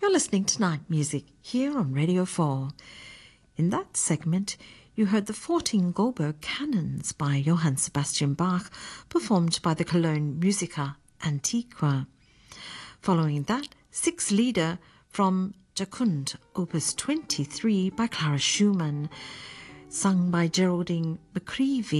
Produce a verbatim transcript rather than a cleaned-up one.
You're listening to Night Music here on Radio four. In that segment, you heard the fourteen Goldberg Canons by Johann Sebastian Bach, performed by the Cologne Musica Antiqua. Following that, Six Lieder from Jacund, Opus twenty-three by Clara Schumann, sung by Geraldine McCreevy